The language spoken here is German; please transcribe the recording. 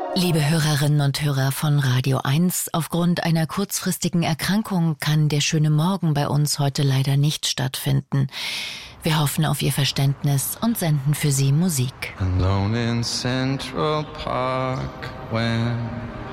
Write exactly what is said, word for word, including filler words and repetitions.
Liebe Hörerinnen und Hörer von Radio eins, aufgrund einer kurzfristigen Erkrankung kann der schöne Morgen bei uns heute leider nicht stattfinden. Wir hoffen auf Ihr Verständnis und senden für Sie Musik. Alone in Central Park when